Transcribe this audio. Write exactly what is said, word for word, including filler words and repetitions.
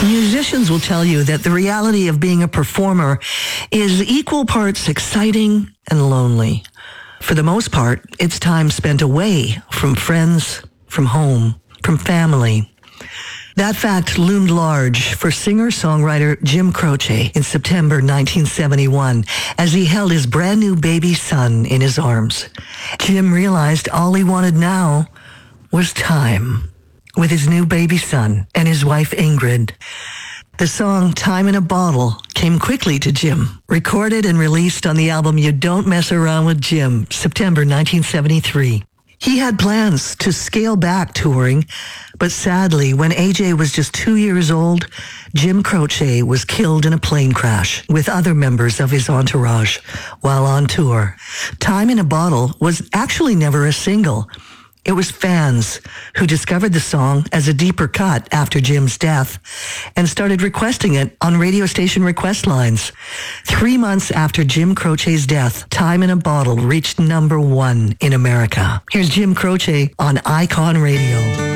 Musicians will tell you that the reality of being a performer is equal parts exciting and lonely. For the most part, it's time spent away from friends, from home, from family. That fact loomed large for singer-songwriter Jim Croce in September nineteen seventy-one as he held his brand new baby son in his arms. Jim realized all he wanted now was time with his new baby son and his wife Ingrid. The song Time in a Bottle came quickly to Jim, recorded and released on the album You Don't Mess Around with Jim, September nineteen seventy-three. He had plans to scale back touring, but sadly, when A J was just two years old, Jim Croce was killed in a plane crash with other members of his entourage while on tour. Time in a Bottle was actually never a single. It was fans who discovered the song as a deeper cut after Jim's death and started requesting it on radio station request lines. Three months after Jim Croce's death, Time in a Bottle reached number one in America. Here's Jim Croce on Icon Radio.